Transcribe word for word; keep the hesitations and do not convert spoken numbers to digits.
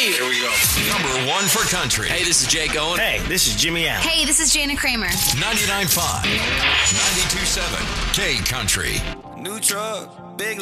Here we go. Number one for country. Hey, this is Jake Owen. Hey, this is Jimmy Allen. Hey, this is Jana Kramer. ninety-nine point five, ninety-two point seven, K Country. New truck, big